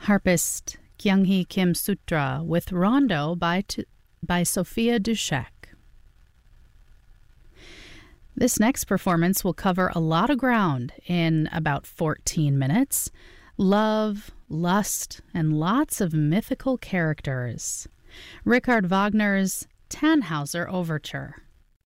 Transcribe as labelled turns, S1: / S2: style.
S1: Harpist Kyung-hee Kim Sutra with Rondo by Sophia Dushek. This next performance will cover a lot of ground in about 14 minutes. Love, lust, and lots of mythical characters. Richard Wagner's Tannhauser Overture.